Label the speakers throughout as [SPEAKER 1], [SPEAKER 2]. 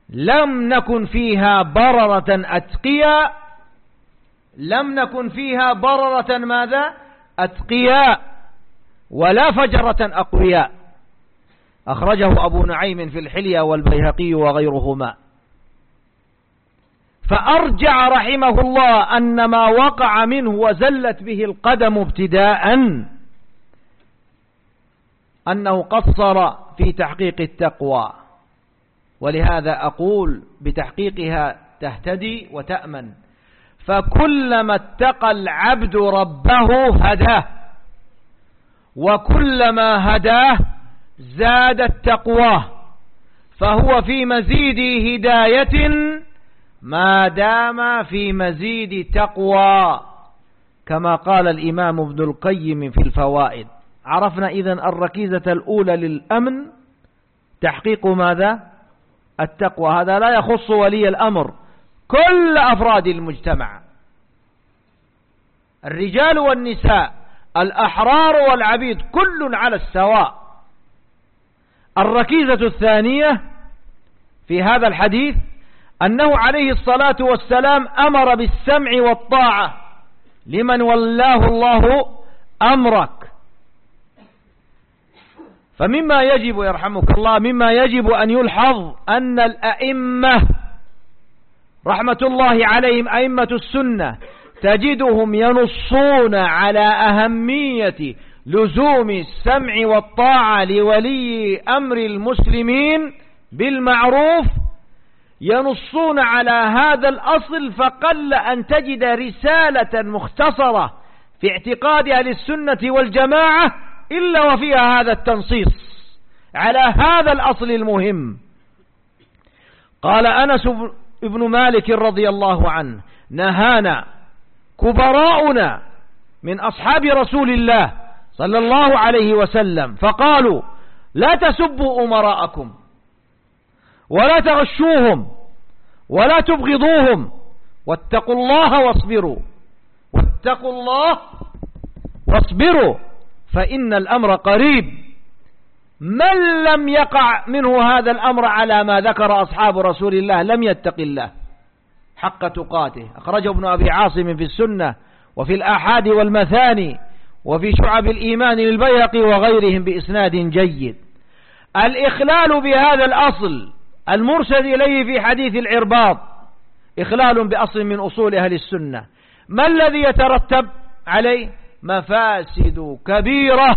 [SPEAKER 1] لم نكن فيها بررة أتقياء، لم نكن فيها بررة ماذا؟ أتقياء، ولا فجرة أقوياء. أخرجه أبو نعيم في الحلية والبيهقي وغيرهما. فأرجع رحمه الله أن ما وقع منه وزلت به القدم ابتداء أنه قصر في تحقيق التقوى، ولهذا أقول بتحقيقها تهتدي وتأمن. فكلما اتقى العبد ربه هداه، وكلما هداه زادت تقواه، فهو في مزيد هداية ما دام في مزيد تقوى، كما قال الإمام ابن القيم في الفوائد. عرفنا إذن الركيزة الأولى للأمن تحقيق ماذا؟ التقوى. هذا لا يخص ولي الأمر، كل أفراد المجتمع، الرجال والنساء، الأحرار والعبيد، كل على السواء. الركيزة الثانية في هذا الحديث أنه عليه الصلاة والسلام أمر بالسمع والطاعة لمن ولاه الله أمرك. فمما يجب يرحمك الله، مما يجب أن يلحظ أن الأئمة رحمة الله عليهم أئمة السنة تجدهم ينصون على أهمية لزوم السمع والطاعة لولي أمر المسلمين بالمعروف، ينصون على هذا الأصل. فقل أن تجد رسالة مختصرة في اعتقاد أهل السنة والجماعة إلا وفيها هذا التنصيص على هذا الأصل المهم. قال أنس بن مالك رضي الله عنه: نهانا كبراؤنا من أصحاب رسول الله صلى الله عليه وسلم فقالوا: لا تسبوا أمراءكم ولا تغشوهم ولا تبغضوهم، واتقوا الله واصبروا، واتقوا الله واصبروا، فإن الأمر قريب. من لم يقع منه هذا الأمر على ما ذكر أصحاب رسول الله لم يتق الله حق تقاته. أخرجه ابن أبي عاصم في السنة وفي الآحاد والمثاني وفي شعب الإيمان للبيهقي وغيرهم بإسناد جيد. الإخلال بهذا الأصل المرشد إليه في حديث العرباض إخلال بأصل من أصول أهل السنة. ما الذي يترتب عليه؟ مفاسد كبيرة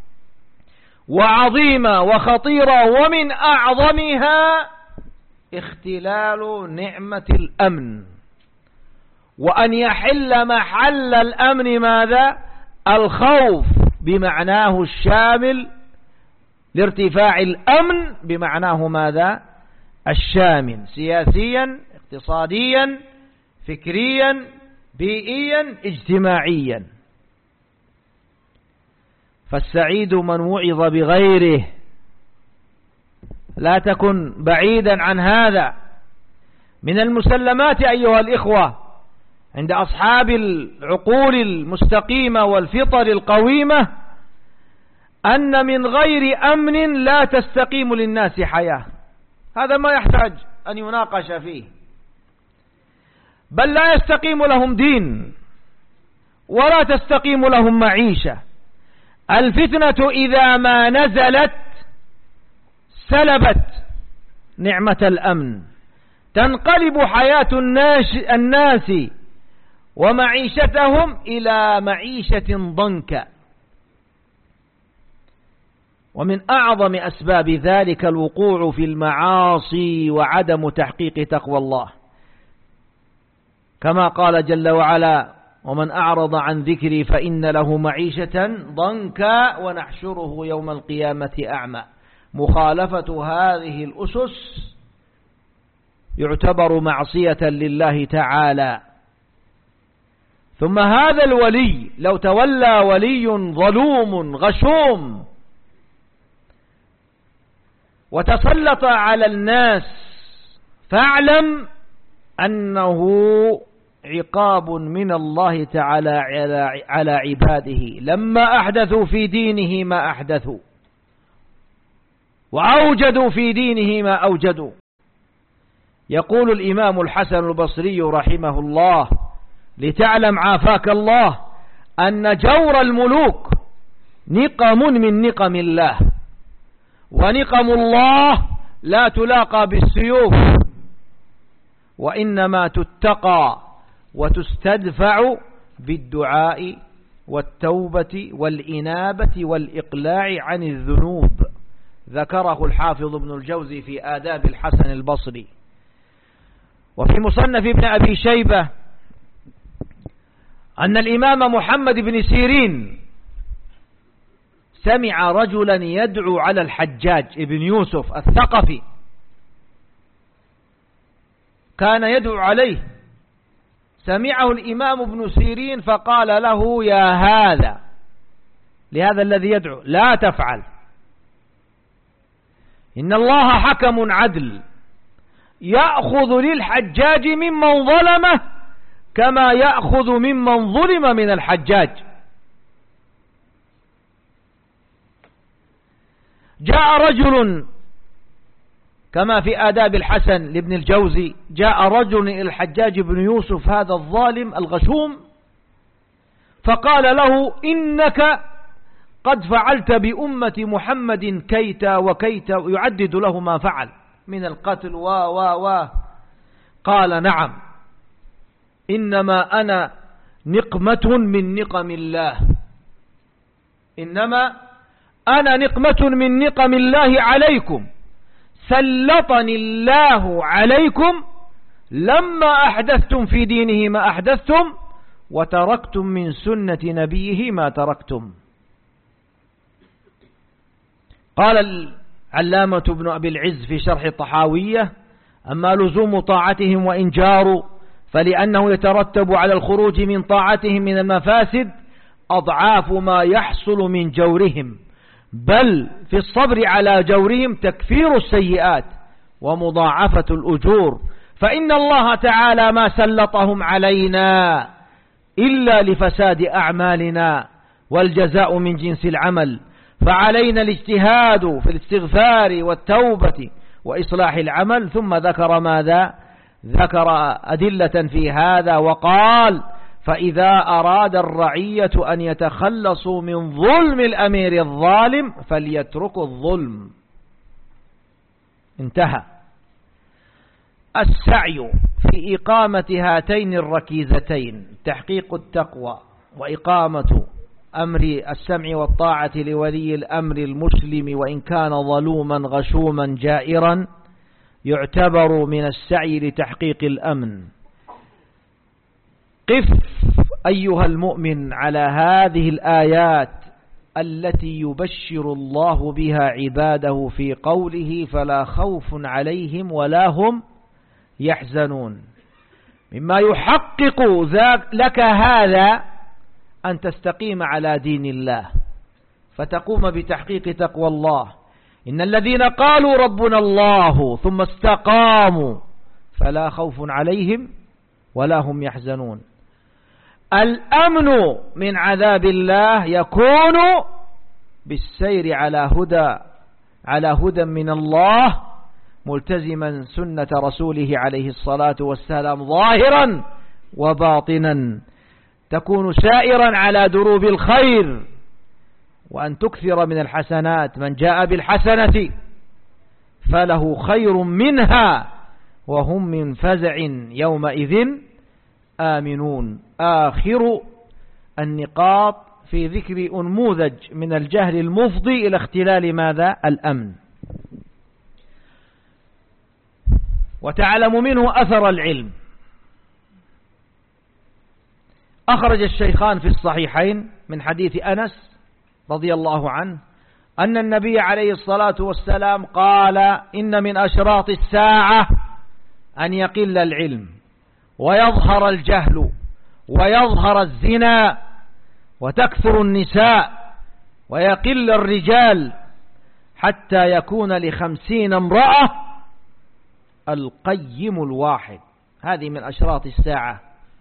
[SPEAKER 1] وعظيمة وخطيرة، ومن أعظمها اختلال نعمة الأمن، وأن يحل محل الأمن ماذا؟ الخوف بمعناه الشامل، لارتفاع الأمن بمعناه ماذا؟ الشامل، سياسيا، اقتصاديا، فكريا، بيئيا، اجتماعيا. فالسعيد من وعظ بغيره، لا تكن بعيدا عن هذا. من المسلمات أيها الإخوة عند أصحاب العقول المستقيمة والفطر القويمة أن من غير أمن لا تستقيم للناس حياة. هذا ما يحتاج أن يناقش فيه، بل لا يستقيم لهم دين ولا تستقيم لهم معيشة. الفتنة إذا ما نزلت سلبت نعمة الأمن، تنقلب حياة الناس ومعيشتهم إلى معيشة ضنكا. ومن أعظم أسباب ذلك الوقوع في المعاصي وعدم تحقيق تقوى الله، كما قال جل وعلا: ومن أعرض عن ذكري فإن له معيشة ضنكا ونحشره يوم القيامة أعمى. مخالفة هذه الأسس يعتبر معصية لله تعالى. ثم هذا الولي لو تولى ولي ظلوم غشوم وتسلط على الناس، فاعلم أنه عقاب من الله تعالى على عباده لما أحدثوا في دينه ما أحدثوا وأوجدوا في دينه ما أوجدوا. يقول الإمام الحسن البصري رحمه الله: لتعلم عافاك الله أن جور الملوك نقم من نقم الله، ونقم الله لا تلاقى بالسيوف، وإنما تتقى وتستدفع بالدعاء والتوبة والإنابة والإقلاع عن الذنوب. ذكره الحافظ ابن الجوزي في آداب الحسن البصري. وفي مصنف ابن أبي شيبة أن الإمام محمد بن سيرين سمع رجلا يدعو على الحجاج ابن يوسف الثقفي، كان يدعو عليه، سمعه الإمام ابن سيرين فقال له: يا هذا، لهذا الذي يدعو، لا تفعل، إن الله حكم عدل يأخذ للحجاج ممن ظلمه كما يأخذ ممن ظلم من الحجاج. جاء رجل كما في آداب الحسن لابن الجوزي، جاء رجل إلى الحجاج بن يوسف هذا الظالم الغشوم فقال له: إنك قد فعلت بأمة محمد كيتا وكيتا، ويعدد له ما فعل من القتل قال: نعم، إنما أنا نقمة من نقم الله، إنما أنا نقمة من نقم الله عليكم، سلطني الله عليكم لما أحدثتم في دينه ما أحدثتم، وتركتم من سنة نبيه ما تركتم. قال العلامة ابن أبي العز في شرح الطحاوية: أما لزوم طاعتهم وإن جاروا فلأنه يترتب على الخروج من طاعتهم من المفاسد أضعاف ما يحصل من جورهم، بل في الصبر على جورهم تكفير السيئات ومضاعفة الأجور، فإن الله تعالى ما سلطهم علينا إلا لفساد أعمالنا، والجزاء من جنس العمل، فعلينا الاجتهاد في الاستغفار والتوبة وإصلاح العمل. ثم ذكر ماذا؟ ذكر أدلة في هذا وقال: فإذا أراد الرعية أن يتخلصوا من ظلم الأمير الظالم فليتركوا الظلم. انتهى. السعي في إقامة هاتين الركيزتين، تحقيق التقوى وإقامة أمر السمع والطاعة لولي الأمر المسلم وإن كان ظلوما غشوما جائرا، يعتبر من السعي لتحقيق الأمن. قف أيها المؤمن على هذه الآيات التي يبشر الله بها عباده في قوله: فلا خوف عليهم ولا هم يحزنون. مما يحقق لك هذا أن تستقيم على دين الله، فتقوم بتحقيق تقوى الله. إن الذين قالوا ربنا الله ثم استقاموا فلا خوف عليهم ولا هم يحزنون. الأمن من عذاب الله يكون بالسير على هدى من الله، ملتزما سنة رسوله عليه الصلاة والسلام ظاهرا وباطنا، تكون سائرا على دروب الخير، وأن تكثر من الحسنات. من جاء بالحسنة فله خير منها وهم من فزع يومئذ آمنون. آخر النقاط في ذكر أنموذج من الجهل المفضي إلى اختلال ماذا؟ الأمن. وتعلم منه أثر العلم. أخرج الشيخان في الصحيحين من حديث أنس رضي الله عنه أن النبي عليه الصلاة والسلام قال: إن من أشراط الساعة أن يقل العلم ويظهر الجهل ويظهر الزنا وتكثر النساء ويقل الرجال حتى يكون ل50 امرأة القيم الواحد. هذه من أشراط الساعة.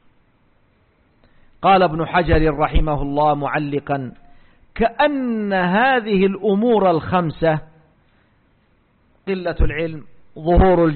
[SPEAKER 1] قال ابن حجر رحمه الله معلقا: كأن هذه الأمور الخمسة، قلة العلم، ظهور